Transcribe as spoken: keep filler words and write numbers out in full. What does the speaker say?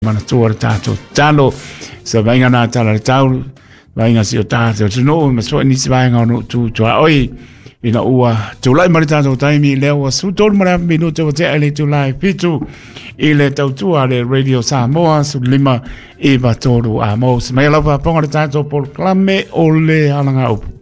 mana tua tato talo sa vainga na tala tau vainga si o tato tuno ma so ni vainga no tu tu oi ina ua tu lai mari tato taimi leo su tol mara minuto te ale tu lai pitu ile tau tu ale radio Samoa su lima e va todo a mos me lava ponga tato por clame ole alanga